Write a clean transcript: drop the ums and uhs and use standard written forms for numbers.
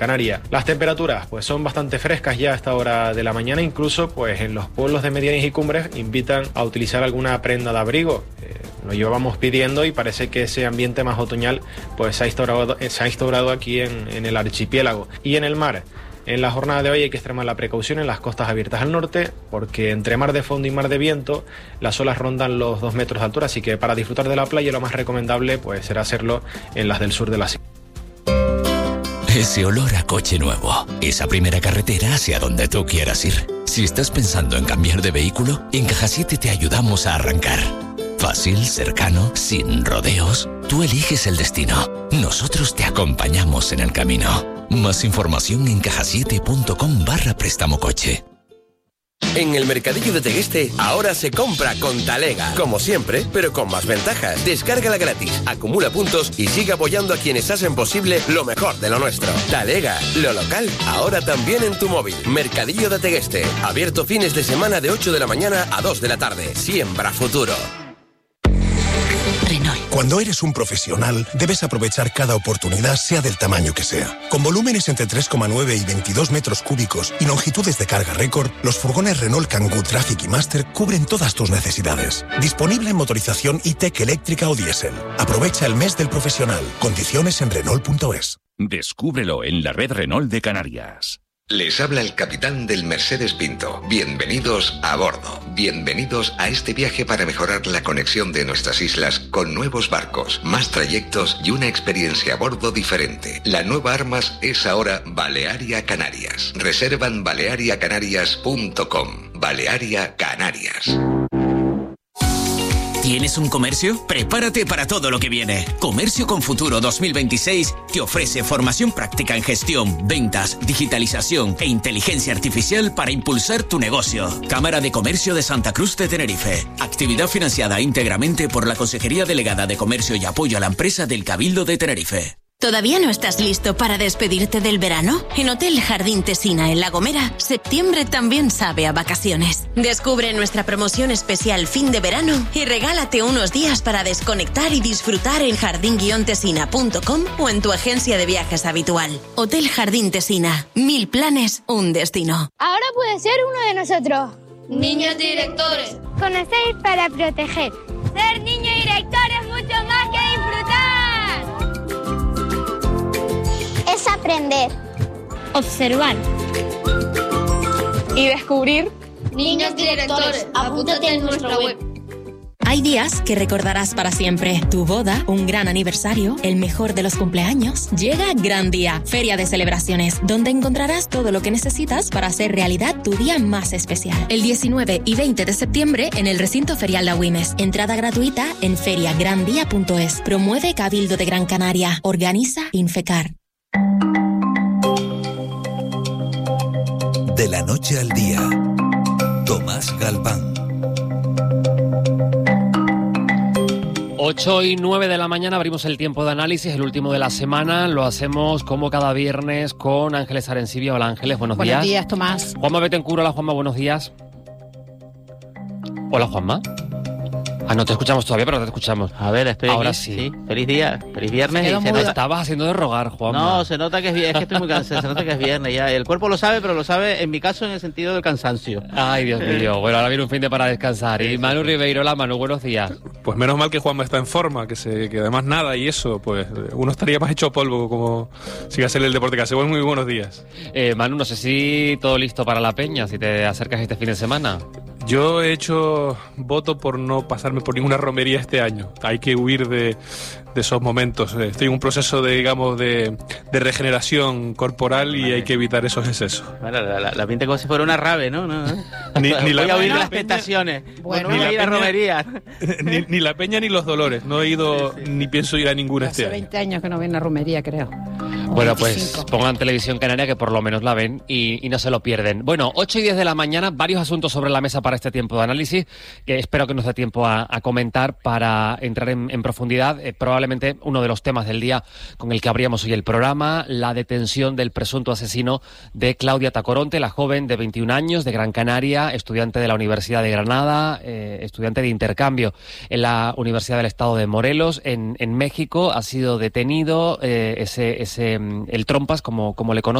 Canarias. Las temperaturas pues son bastante frescas ya a esta hora de la mañana, incluso pues en los pueblos de medianías y cumbres invitan a utilizar alguna prenda de abrigo. Lo llevábamos pidiendo y parece que ese ambiente más otoñal pues se ha instaurado aquí en el archipiélago. Y en el mar, en la jornada de hoy hay que extremar la precaución en las costas abiertas al norte, porque entre mar de fondo y mar de viento las olas rondan los 2 metros de altura, así que para disfrutar de la playa lo más recomendable pues será hacerlo en las del sur de la isla. Ese olor a coche nuevo, esa primera carretera hacia donde tú quieras ir. Si estás pensando en cambiar de vehículo, en Caja 7 te ayudamos a arrancar. Fácil, cercano, sin rodeos. Tú eliges el destino. Nosotros te acompañamos en el camino. Más información en cajasiete.com/préstamo coche. En el Mercadillo de Tegueste, ahora se compra con Talega. Como siempre, pero con más ventajas. Descárgala gratis, acumula puntos y sigue apoyando a quienes hacen posible lo mejor de lo nuestro. Talega, lo local, ahora también en tu móvil. Mercadillo de Tegueste, abierto fines de semana de 8 de la mañana a 2 de la tarde. Siembra futuro. Cuando eres un profesional, debes aprovechar cada oportunidad, sea del tamaño que sea. Con volúmenes entre 3,9 y 22 metros cúbicos y longitudes de carga récord, los furgones Renault Kangoo Traffic y Master cubren todas tus necesidades. Disponible en motorización E-Tech eléctrica o diésel. Aprovecha el mes del profesional. Condiciones en Renault.es. Descúbrelo en la red Renault de Canarias. Les habla el capitán del Mercedes Pinto. Bienvenidos a bordo. Bienvenidos a este viaje para mejorar la conexión de nuestras islas con nuevos barcos, más trayectos y una experiencia a bordo diferente. La nueva Armas es ahora Balearia Canarias. Reserva en baleariacanarias.com. Balearia Canarias. ¿Tienes un comercio? Prepárate para todo lo que viene. Comercio con Futuro 2026 te ofrece formación práctica en gestión, ventas, digitalización e inteligencia artificial para impulsar tu negocio. Cámara de Comercio de Santa Cruz de Tenerife. Actividad financiada íntegramente por la Consejería Delegada de Comercio y Apoyo a la Empresa del Cabildo de Tenerife. ¿Todavía no estás listo para despedirte del verano? En Hotel Jardín Tesina, en La Gomera, septiembre también sabe a vacaciones. Descubre nuestra promoción especial fin de verano y regálate unos días para desconectar y disfrutar en jardin-tesina.com o en tu agencia de viajes habitual. Hotel Jardín Tesina, 1000 planes, un destino. Ahora puede ser uno de nosotros. Niños directores. Conocer para proteger. Ser niño director es mucho más que disfrutar. Es aprender, observar y descubrir. Niños directores, apúntate en nuestra web. Hay días que recordarás para siempre. Tu boda, un gran aniversario, el mejor de los cumpleaños. Llega Gran Día, feria de celebraciones, donde encontrarás todo lo que necesitas para hacer realidad tu día más especial. El 19 y 20 de septiembre en el recinto ferial de Agüimes. Entrada gratuita en feriagrandia.es. Promueve Cabildo de Gran Canaria. Organiza Infecar. De la noche al día, Tomás Galván. 8:09 de la mañana abrimos el tiempo de análisis, el último de la semana. Lo hacemos como cada viernes con Ángeles Arencibia. Hola Ángeles, buenos días. Buenos días, Tomás. Juanma Betancur, hola Juanma, buenos días. Hola Juanma. No te escuchamos todavía, pero te escuchamos. A ver, estoy ahora aquí. Sí. Feliz día, feliz viernes. Y se nota... Estabas haciendo de rogar, Juanma. No, se nota que es viernes, es que estoy muy cansado, se nota que es viernes ya. El cuerpo lo sabe, pero lo sabe, en mi caso, en el sentido del cansancio. Ay, Dios mío. Bueno, ahora viene un fin de para descansar. Y Manu Ribeiro, hola Manu, buenos días. Pues menos mal que Juanma está en forma, que además nada y eso, pues uno estaría más hecho polvo como si iba a ser el deporte que hace. Muy buenos días. Manu, no sé si todo listo para la peña, si te acercas este fin de semana. Yo he hecho voto por no pasarme por ninguna romería este año. Hay que huir de esos momentos. Estoy en un proceso de regeneración corporal y hay que evitar esos excesos. Bueno, la pinta como si fuera una rave, ¿no? Ni voy la a huir peña, las tentaciones. Bueno, ni la ir a peña, romería. Ni la peña ni los dolores. No he ido ni pienso ir a ninguna este año. Hace 20 años que no viene a romería, creo. Bueno, pues pongan Televisión Canaria que por lo menos la ven y no se lo pierden. Bueno, 8:10 de la mañana, varios asuntos sobre la mesa para este tiempo de análisis que espero que nos dé tiempo a comentar para entrar en profundidad. Probablemente uno de los temas del día con el que abríamos hoy el programa, la detención del presunto asesino de Claudia Tacoronte, la joven de 21 años de Gran Canaria, estudiante de la Universidad de Granada, estudiante de intercambio en la Universidad del Estado de Morelos, en México. Ha sido detenido ese el Trompas, como le conocen.